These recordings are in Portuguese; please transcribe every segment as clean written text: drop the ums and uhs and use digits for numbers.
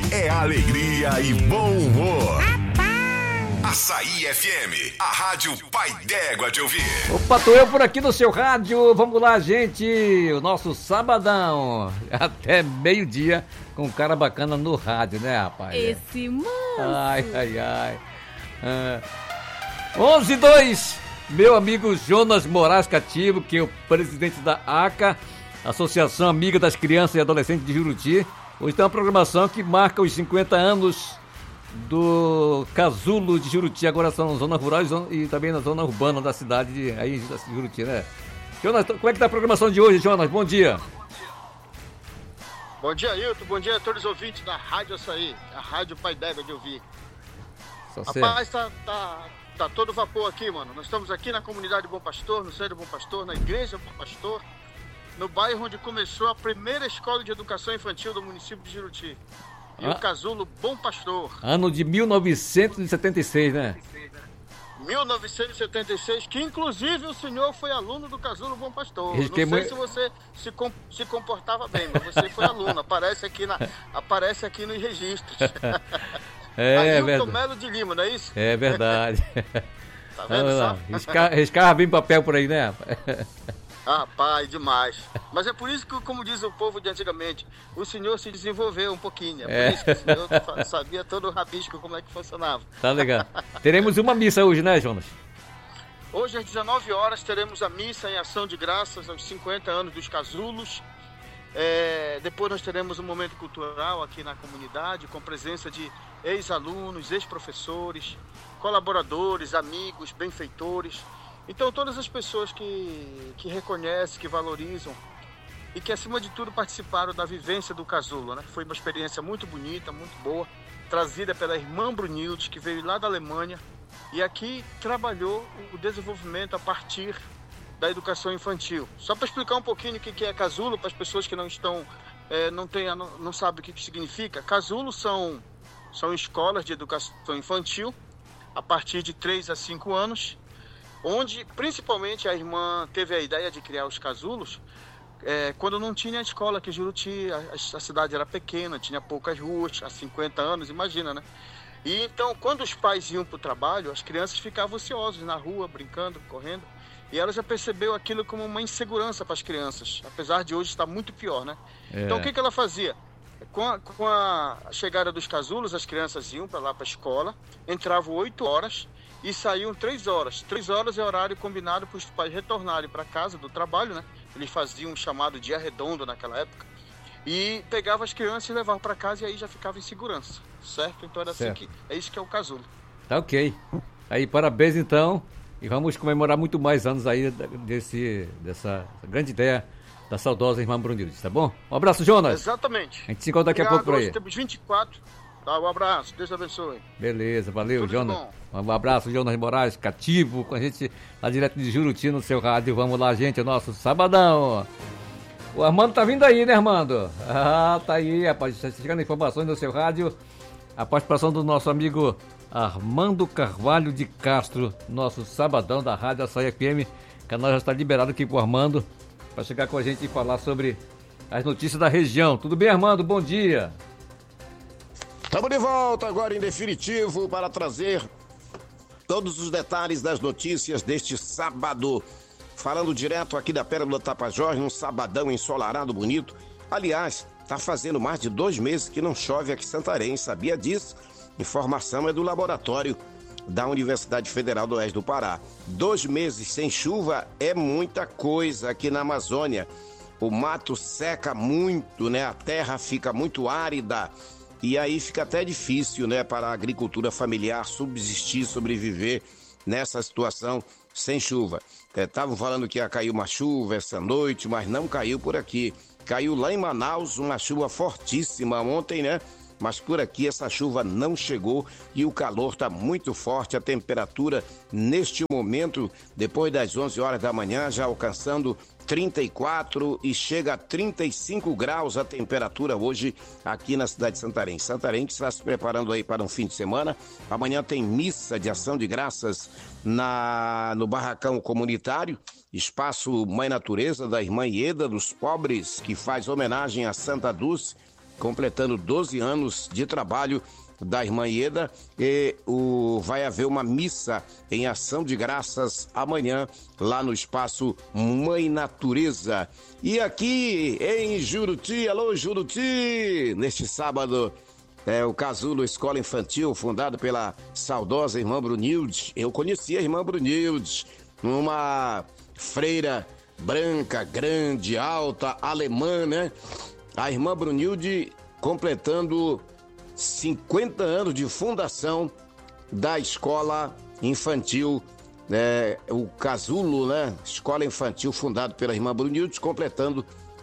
é alegria e bom humor. Açaí FM, a rádio pai d'égua de ouvir. Opa, tô eu por aqui no seu rádio. Vamos lá, gente. O nosso sabadão, até meio-dia, com um cara bacana no rádio, né, rapaz? Esse manso. Ai. 11:02, meu amigo Jonas Moraes Cativo, que é o presidente da ACA, Associação Amiga das Crianças e Adolescentes de Juruti. Hoje tem uma programação que marca os 50 anos do Casulo de Juruti. Agora são na zona rural e também na zona urbana da cidade aí de Juruti, né? Jonas, como é que tá a programação de hoje, Jonas? Bom dia. Bom dia, Ailton. Bom dia a todos os ouvintes da Rádio Açaí, a rádio pai d'égua de ouvir. Rapaz, tá todo vapor aqui, mano. Nós estamos aqui na comunidade Bom Pastor, no centro Bom Pastor, na igreja Bom Pastor, no bairro onde começou a primeira escola de educação infantil do município de Juruti. E o Casulo Bom Pastor. Ano de 1976, né? 1976, que inclusive o senhor foi aluno do Casulo Bom Pastor. Não sei se você se comportava bem, mas você foi aluno. Aparece aqui nos registros. Ailton Melo de Lima, não é isso? É verdade. Tá vendo só? Riscava bem papel por aí, né? Rapaz, demais. Mas é por isso que, como diz o povo de antigamente, o senhor se desenvolveu um pouquinho. É por isso que o senhor sabia todo o rabisco como é que funcionava. Tá legal. Teremos uma missa hoje, né, Jonas? Hoje, às 19 horas, teremos a missa em ação de graças aos 50 anos dos Casulos. Depois nós teremos um momento cultural aqui na comunidade, com presença de ex-alunos, ex-professores, colaboradores, amigos, benfeitores. Então, todas as pessoas que reconhecem, que valorizam e que, acima de tudo, participaram da vivência do Casulo, né? Foi uma experiência muito bonita, muito boa, trazida pela irmã Brunilde, que veio lá da Alemanha e aqui trabalhou o desenvolvimento a partir da educação infantil. Só para explicar um pouquinho o que é Casulo, para as pessoas que não sabem o que significa. Casulo são escolas de educação infantil a partir de 3 a 5 anos, onde principalmente a irmã teve a ideia de criar os casulos quando não tinha escola aqui em Juruti. A cidade era pequena, tinha poucas ruas, há 50 anos, imagina, né? E então, quando os pais iam para o trabalho, as crianças ficavam ociosas na rua, brincando, correndo, e ela já percebeu aquilo como uma insegurança para as crianças, apesar de hoje estar muito pior, né? Então, o que ela fazia? Com a chegada dos casulos, as crianças iam para a escola, entravam 8 horas, e saíam 3 horas. 3 horas é horário combinado para os pais retornarem para casa do trabalho, né? Eles faziam um chamado dia redondo naquela época. E pegavam as crianças e levavam para casa e aí já ficava em segurança, certo? Então era certo. Assim é isso que é o Casulo. Tá ok. Aí parabéns então. E vamos comemorar muito mais anos aí dessa grande ideia da saudosa irmã Brunilde, tá bom? Um abraço, Jonas. Exatamente. A gente se encontra daqui a pouco por aí. Hoje temos 24. Tá, um abraço, Deus abençoe. Beleza, valeu, tudo Jonas. Bom. Um abraço, Jonas Moraes, Cativo, com a gente lá direto de Juruti no seu rádio. Vamos lá, gente, o nosso sabadão. O Armando tá vindo aí, né, Armando? Tá aí, rapaz, chegando informações no seu rádio. A participação do nosso amigo Armando Carvalho de Castro, nosso sabadão da Rádio Açaí FM. O canal já está liberado aqui pro Armando para chegar com a gente e falar sobre as notícias da região. Tudo bem, Armando? Bom dia. Estamos de volta agora em definitivo para trazer todos os detalhes das notícias deste sábado. Falando direto aqui da Pérola Tapajós, num sabadão ensolarado bonito. Aliás, está fazendo mais de 2 meses que não chove aqui em Santarém, sabia disso? Informação é do laboratório da Universidade Federal do Oeste do Pará. 2 meses sem chuva é muita coisa aqui na Amazônia. O mato seca muito, né? A terra fica muito árida. E aí fica até difícil, né, para a agricultura familiar subsistir, sobreviver nessa situação sem chuva. Estavam falando que ia cair uma chuva essa noite, mas não caiu por aqui. Caiu lá em Manaus uma chuva fortíssima ontem, né? Mas por aqui essa chuva não chegou e o calor está muito forte. A temperatura neste momento, depois das 11 horas da manhã, já alcançando 34 e chega a 35 graus a temperatura hoje aqui na cidade de Santarém. Santarém que está se preparando aí para um fim de semana. Amanhã tem missa de ação de graças no barracão comunitário, espaço Mãe Natureza da irmã Ieda dos Pobres, que faz homenagem a Santa Dulce. completando 12 anos de trabalho da irmã Ieda, e vai haver uma missa em ação de graças amanhã lá no espaço Mãe Natureza. E aqui em Juruti, alô Juruti, neste sábado, o Casulo Escola Infantil, fundado pela saudosa irmã Brunilde. Eu conheci a irmã Brunilde, uma freira branca, grande, alta, alemã, né? A irmã Brunilde completando 50 anos de fundação da escola infantil, o Casulo, né? Escola infantil fundada pela irmã Brunilde, completando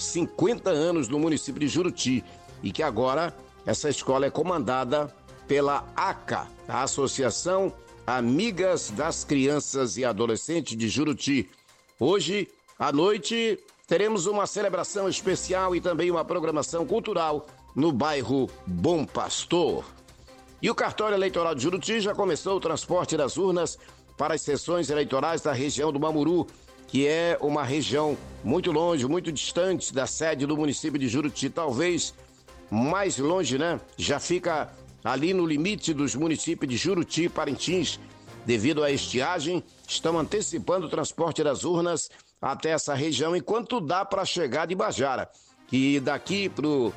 50 anos no município de Juruti. E que agora essa escola é comandada pela ACA, a Associação Amigas das Crianças e Adolescentes de Juruti. Hoje, à noite, teremos uma celebração especial e também uma programação cultural no bairro Bom Pastor. E o cartório eleitoral de Juruti já começou o transporte das urnas para as sessões eleitorais da região do Mamuru, que é uma região muito longe, muito distante da sede do município de Juruti, talvez mais longe, né? Já fica ali no limite dos municípios de Juruti e Parintins. Devido à estiagem, estão antecipando o transporte das urnas até essa região, enquanto dá para chegar de Bajara, que daqui pro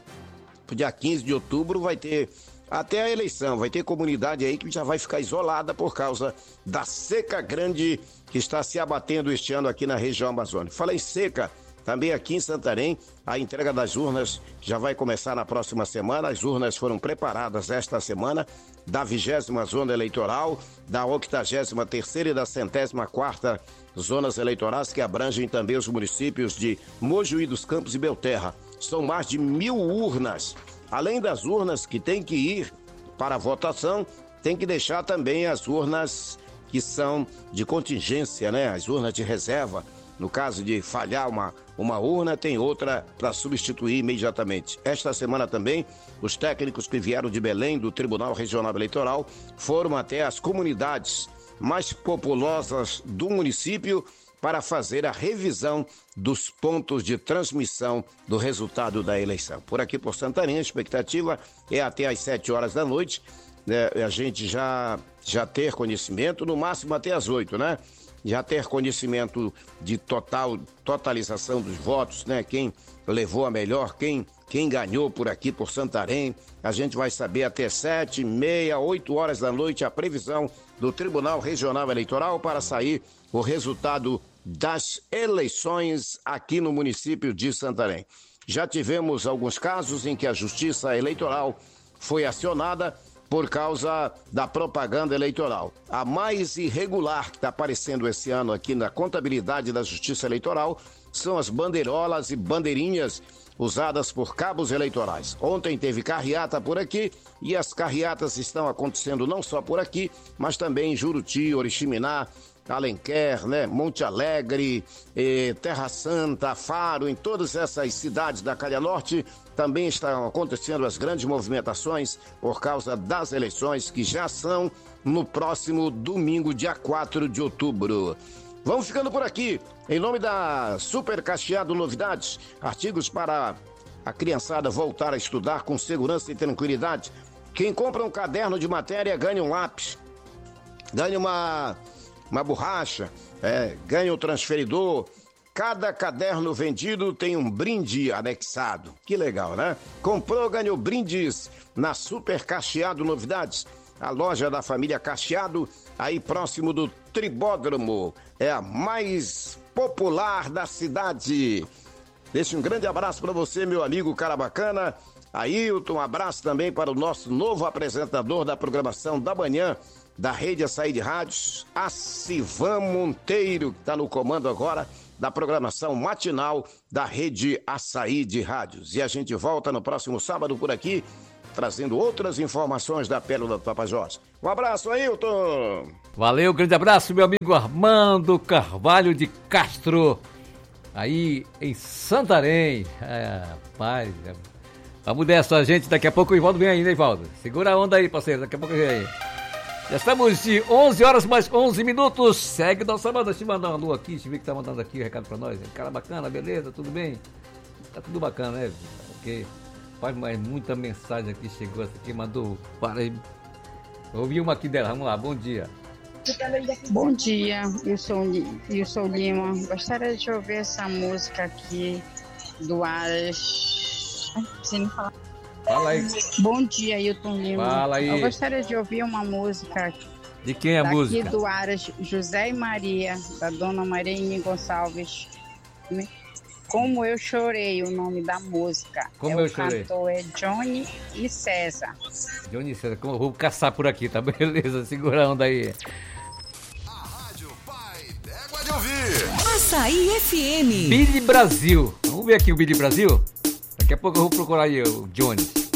dia 15 de outubro vai ter até a eleição, vai ter comunidade aí que já vai ficar isolada por causa da seca grande que está se abatendo este ano aqui na região amazônica. Fala em seca, também aqui em Santarém, a entrega das urnas já vai começar na próxima semana. As urnas foram preparadas esta semana da 20ª zona eleitoral, da 83ª e da 104ª zonas eleitorais, que abrangem também os municípios de Mojuí dos Campos e Belterra. São mais de 1.000 urnas. Além das urnas que tem que ir para a votação, tem que deixar também as urnas que são de contingência, né? As urnas de reserva. No caso de falhar uma urna, tem outra para substituir imediatamente. Esta semana também, os técnicos que vieram de Belém, do Tribunal Regional Eleitoral, foram até as comunidades mais populosas do município para fazer a revisão dos pontos de transmissão do resultado da eleição. Por aqui por Santarém, a expectativa é até às 7 horas da noite, né, a gente já ter conhecimento, no máximo até às 8, né? Já ter conhecimento de totalização dos votos, né? Quem levou a melhor, quem ganhou por aqui por Santarém. A gente vai saber até 7h30, 8 horas da noite a previsão do Tribunal Regional Eleitoral para sair o resultado das eleições aqui no município de Santarém. Já tivemos alguns casos em que a Justiça Eleitoral foi acionada por causa da propaganda eleitoral. A mais irregular que está aparecendo esse ano aqui na contabilidade da Justiça Eleitoral são as bandeirolas e bandeirinhas usadas por cabos eleitorais. Ontem teve carreata por aqui e as carreatas estão acontecendo não só por aqui, mas também em Juruti, Oriximiná, Alenquer, né? Monte Alegre, Terra Santa, Faro, em todas essas cidades da Calha Norte também estão acontecendo as grandes movimentações por causa das eleições que já são no próximo domingo, dia 4 de outubro. Vamos ficando por aqui. Em nome da Super Cacheado Novidades, artigos para a criançada voltar a estudar com segurança e tranquilidade. Quem compra um caderno de matéria ganha um lápis, ganha uma borracha, ganha um transferidor. Cada caderno vendido tem um brinde anexado. Que legal, né? Comprou, ganhou brindes na Super Cacheado Novidades. A loja da família Cacheado, aí próximo do Tribódromo. É a mais popular da cidade. Deixa um grande abraço para você, meu amigo cara bacana. Ailton, um abraço também para o nosso novo apresentador da programação da manhã da Rede Açaí de Rádios, Acivan Monteiro, que está no comando agora da programação matinal da Rede Açaí de Rádios. E a gente volta no próximo sábado por aqui, trazendo outras informações da Pérola do Tapajós. Um abraço, Ailton! Valeu, grande abraço, meu amigo Armando Carvalho de Castro, aí em Santarém. Rapaz, vamos dessa, gente, daqui a pouco o Ivaldo vem aí, né, Ivaldo? Segura a onda aí, parceiro, daqui a pouco vem aí. Já estamos de 11 horas mais 11 minutos. Segue nossa banda. Deixa eu mandar uma lua aqui. Deixa eu ver que tá mandando aqui o recado pra nós. Cara bacana, beleza? Tudo bem? Tá tudo bacana, né? Ok. Rapaz, mas muita mensagem aqui chegou. Essa aqui mandou. Para aí. Ouvi uma aqui dela. Vamos lá, bom dia. Bom dia, eu sou Lima. Gostaria de ouvir essa música aqui do Aras. Ai, não sei nem falar. Fala aí. Bom dia, Ailton Lima. Fala aí. Eu gostaria de ouvir uma música De quem é a música? Aqui do Aras, José e Maria, da dona Marinha Gonçalves. Como Eu Chorei, o nome da música. Como Eu Chorei. O cantor é Johnny e César. Johnny César, vou caçar por aqui, tá beleza? Segura a onda aí. A Rádio Pai d'Égua de Ouvir. Açaí FM. Billy Brasil. Vamos ver aqui o Billy Brasil? Daqui a pouco eu vou procurar aí o Johnny.